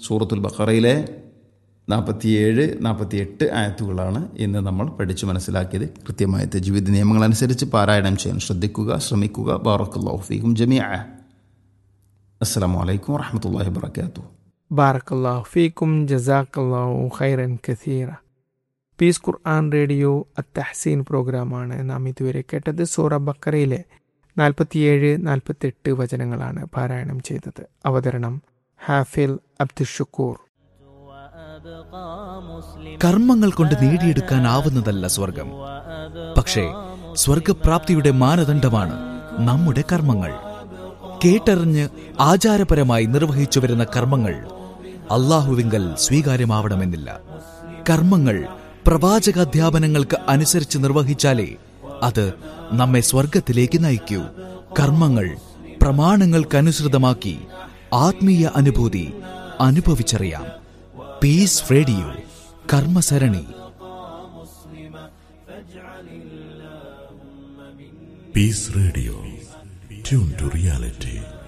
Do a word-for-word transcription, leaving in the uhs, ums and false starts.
സൂറത്തുൽ ബഖറയിലെ നാൽപ്പത്തിയേഴ് നാൽപ്പത്തിയെട്ട് ആയത്തുകളാണ് ഇന്ന് നമ്മൾ പഠിച്ചു മനസ്സിലാക്കിയത്. കൃത്യമായ തജ്വീദ് നിയമങ്ങളനുസരിച്ച് പാരായണം ചെയ്യാൻ ശ്രദ്ധിക്കുക, ശ്രമിക്കുക. ബാറക്കല്ലാഹു ഫീക്കും ജമീഅ. അസ്സലാമു അലൈക്കും വറഹ്മത്തുള്ളാഹി വബറകാതുഹു. ബാറക്കല്ലാഹു ഫീക്കും ജസാക്കല്ലാഹു ഖൈറൻ കസീറ. പീസ് ഖുർആൻ റേഡിയോ അത്തഹ്സീൻ പ്രോഗ്രാമാണ് നാം ഇതുവരെ കേട്ടത്. സൂറ ബക്കറയിലെ നാൽപ്പത്തിയേഴ് നാൽപ്പത്തെട്ട് വചനങ്ങളാണ് പാരായണം ചെയ്തത്. അവതരണം ഹാഫിൽ അബ്ദുഷുക്കൂർ. കർമ്മങ്ങൾ കൊണ്ട് നേടിയെടുക്കാനാവുന്നതല്ല സ്വർഗം, പക്ഷേ സ്വർഗപ്രാപ്തിയുടെ മാനദണ്ഡമാണ് നമ്മുടെ കർമ്മങ്ങൾ. കേട്ടറിഞ്ഞ് ആചാരപരമായി നിർവഹിച്ചു വരുന്ന കർമ്മങ്ങൾ അല്ലാഹുവിങ്കൽ സ്വീകാര്യമാവണമെന്നില്ല. കർമ്മങ്ങൾ പ്രവാചകാധ്യാപനങ്ങൾക്ക് അനുസരിച്ച് നിർവഹിച്ചാലേ അത് നമ്മെ സ്വർഗത്തിലേക്ക് നയിക്കൂ. കർമ്മങ്ങൾ പ്രമാണങ്ങൾക്കനുസൃതമാക്കി ആത്മീയ അനുഭൂതി അനുഭവിച്ചറിയാം. Piece radio കർമ്മസരണി. Piece radio, tune to reality.